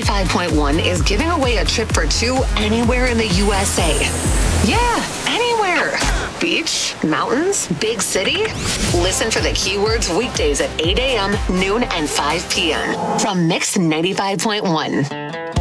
95.1 is giving away a trip for two anywhere in the USA. Yeah, anywhere. Beach, mountains, big city. Listen for the keywords weekdays at 8 a.m., noon, and 5 p.m. from Mix 95.1.